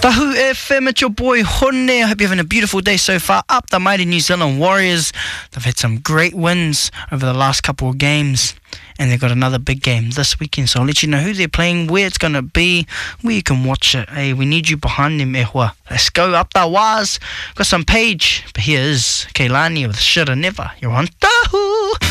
Tahu FM, it's your boy Hone. I hope you're having a beautiful day so far. Up the mighty New Zealand Warriors. They've had some great wins over the last couple of games, and they've got another big game this weekend. So I'll let you know who they're playing, where it's going to be, where you can watch it. Hey, we need you behind them, ehua. Let's go up the waz. Got some page, but here is Keilani with Shoulda Never. You're on Tahu.